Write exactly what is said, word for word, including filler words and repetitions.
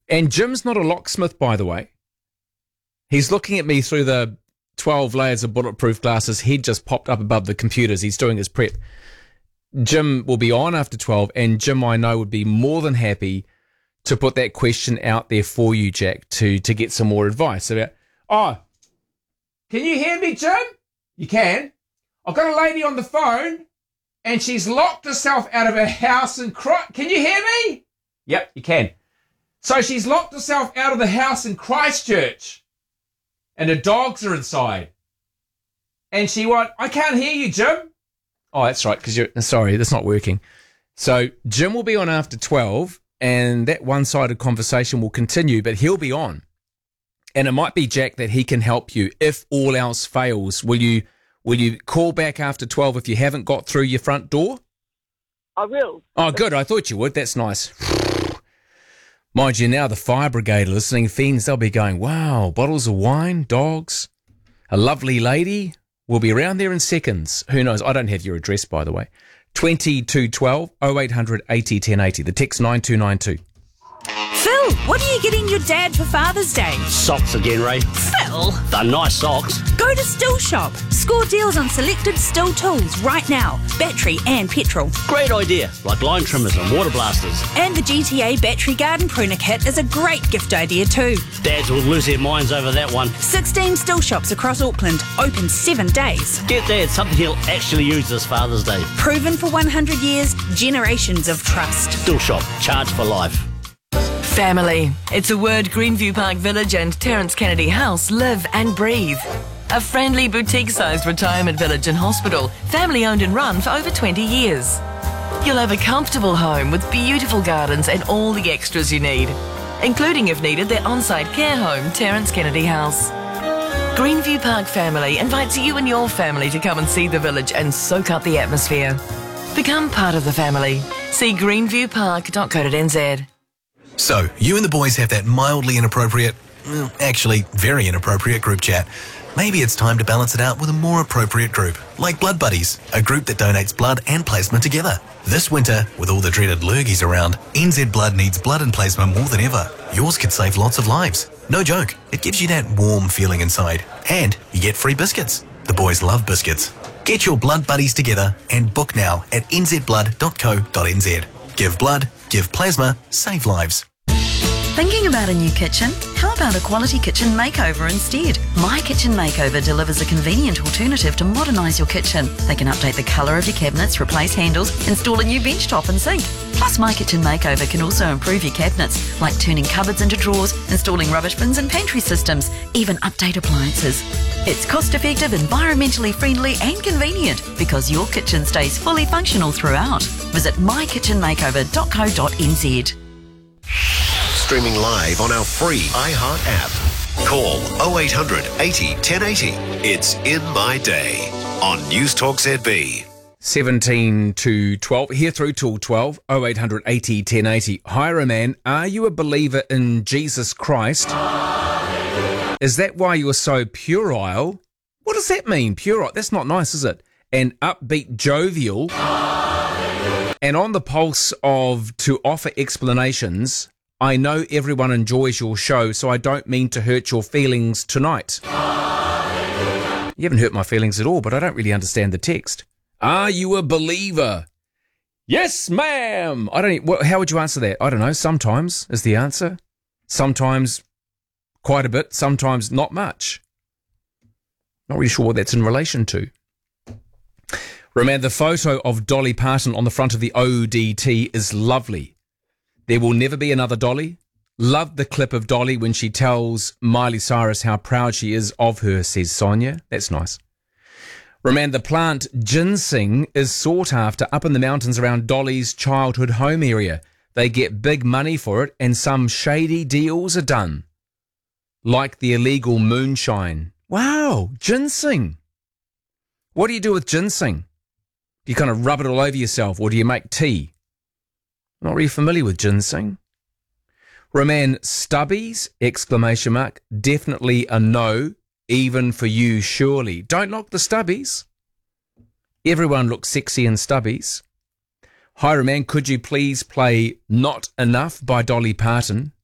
And Jim's not a locksmith, by the way. He's looking at me through the twelve layers of bulletproof glass. His head just popped up above the computers. He's doing his prep. Jim will be on after twelve, and Jim, I know, would be more than happy to put that question out there for you, Jack, to, to get some more advice about, oh, can you hear me, Jim? You can. I've got a lady on the phone, and she's locked herself out of her house and cry. Can you hear me? Yep, you can. So she's locked herself out of the house in Christchurch, and her dogs are inside. And she went, I can't hear you, Jim. Oh, that's right, because you're, sorry, that's not working. So Jim will be on after twelve, and that one-sided conversation will continue, but he'll be on. And it might be, Jack, that he can help you if all else fails. Will you will you call back after twelve if you haven't got through your front door? I will. Oh, good. I thought you would. That's nice. Mind you, now the fire brigade are listening, fiends, they'll be going, wow, bottles of wine, dogs, a lovely lady. We'll be around there in seconds. Who knows? I don't have your address, by the way. twenty-two twelve, oh eight hundred eighty ten eighty. The text nine two nine two. Phil, what are you getting your dad for Father's Day? Socks again, Ray. Phil! They're nice socks. Go to Still Shop. Score deals on selected Still tools right now. Battery and petrol. Great idea, like line trimmers and water blasters. And the G T A Battery Garden Pruner Kit is a great gift idea too. Dads will lose their minds over that one. sixteen Still Shops across Auckland, open seven days. Get Dad something he'll actually use this Father's Day. Proven for one hundred years, generations of trust. Still Shop, charge for life. Family. It's a word Greenview Park Village and Terence Kennedy House live and breathe. A friendly boutique-sized retirement village and hospital, family-owned and run for over twenty years. You'll have a comfortable home with beautiful gardens and all the extras you need, including, if needed, their on-site care home, Terence Kennedy House. Greenview Park Family invites you and your family to come and see the village and soak up the atmosphere. Become part of the family. See greenview park dot co dot n z. So, you and the boys have that mildly inappropriate, well, actually very inappropriate group chat. Maybe it's time to balance it out with a more appropriate group, like Blood Buddies, a group that donates blood and plasma together. This winter, with all the dreaded lurgies around, N Z Blood needs blood and plasma more than ever. Yours could save lots of lives. No joke, it gives you that warm feeling inside. And you get free biscuits. The boys love biscuits. Get your Blood Buddies together and book now at n z blood dot co dot n z. Give blood, give plasma, save lives. Thinking about a new kitchen? How about a quality kitchen makeover instead? My Kitchen Makeover delivers a convenient alternative to modernise your kitchen. They can update the colour of your cabinets, replace handles, install a new bench top and sink. Plus, My Kitchen Makeover can also improve your cabinets, like turning cupboards into drawers, installing rubbish bins and pantry systems, even update appliances. It's cost-effective, environmentally friendly and convenient because your kitchen stays fully functional throughout. Visit my kitchen makeover dot co dot n z. Streaming live on our free iHeart app. Call oh eight hundred eighty ten eighty. It's In My Day on News Talk Z B. seventeen to twelve, here through till twelve, oh eight hundred eighty ten eighty. Hi, Roman, are you a believer in Jesus Christ? Is that why you're so puerile? What does that mean, puerile? That's not nice, is it? And upbeat, jovial. And on the pulse of to offer explanations, I know everyone enjoys your show, so I don't mean to hurt your feelings tonight. You haven't hurt my feelings at all, but I don't really understand the text. Are you a believer? Yes, ma'am. I don't. Well, how would you answer that? I don't know. Sometimes is the answer. Sometimes quite a bit. Sometimes not much. Not really sure what that's in relation to. Remember, the photo of Dolly Parton on the front of the O D T is lovely. There will never be another Dolly. Loved the clip of Dolly when she tells Miley Cyrus how proud she is of her, says Sonia. That's nice. Remember, the plant ginseng is sought after up in the mountains around Dolly's childhood home area. They get big money for it and some shady deals are done. Like the illegal moonshine. Wow, ginseng. What do you do with ginseng? Do you kind of rub it all over yourself or do you make tea? Not really familiar with ginseng. Roman, stubbies, exclamation mark, definitely a no, even for you, surely. Don't knock the stubbies. Everyone looks sexy in stubbies. Hi, Roman, could you please play Not Enough by Dolly Parton?